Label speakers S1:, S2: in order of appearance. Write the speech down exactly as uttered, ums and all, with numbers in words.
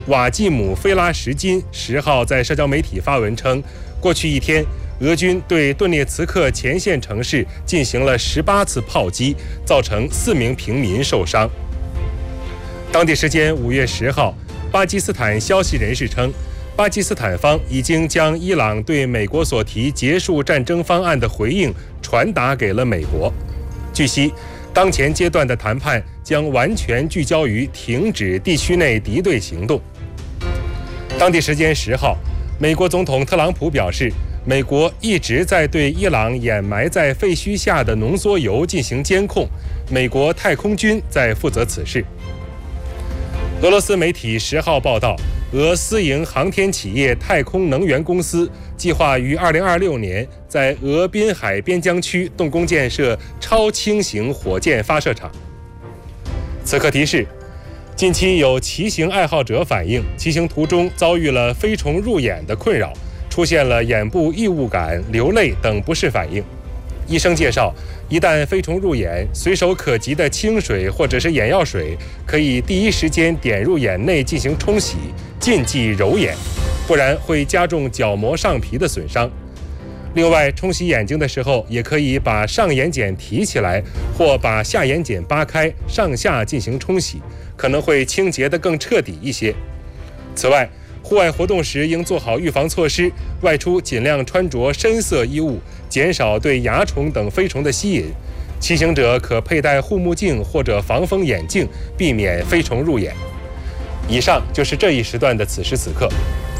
S1: 瓦季姆·菲拉什金十号在社交媒体发文称，过去一天，俄军对顿涅茨克前线城市进行了十八次炮击，造成四名平民受伤。当地时间五月十号，巴基斯坦消息人士称，巴基斯坦方已经将伊朗对美国所提结束战争方案的回应传达给了美国。据悉，当前阶段的谈判将完全聚焦于停止地区内敌对行动。当地时间十号，美国总统特朗普表示，美国一直在对伊朗掩埋在废墟下的浓缩铀进行监控，美国太空军在负责此事。俄罗斯媒体十号报道，俄私营航天企业太空能源公司计划于二零二六年在俄滨海边疆区动工建设超轻型火箭发射场。此刻提示，近期有骑行爱好者反映，骑行途中遭遇了飞虫入眼的困扰，出现了眼部异物感、流泪等不适反应。医生介绍，一旦飞虫入眼，随手可及的清水或者是眼药水可以第一时间点入眼内进行冲洗，禁忌揉眼，不然会加重角膜上皮的损伤。另外，冲洗眼睛的时候，也可以把上眼睑提起来，或把下眼睑扒开，上下进行冲洗，可能会清洁得更彻底一些。此外，户外活动时应做好预防措施，外出尽量穿着深色衣物，减少对蚜虫等飞虫的吸引。骑行者可佩戴护目镜或者防风眼镜，避免飞虫入眼。以上就是这一时段的此时此刻。